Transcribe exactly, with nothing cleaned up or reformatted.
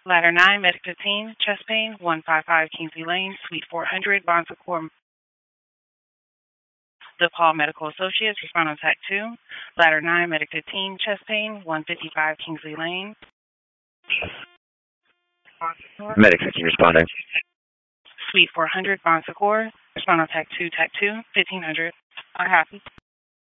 Ladder nine, Medic fifteen, chest pain, one five five Kingsley Lane, Suite four hundred, Bon Secours. DePaul Medical Associates, respond on Tac two. Ladder nine, Medic fifteen, chest pain, one fifty-five Kingsley Lane. Medic fifteen responding. Suite four hundred, Bon Secours, respond on Tac two, Tac two, fifteen hundred. I happy.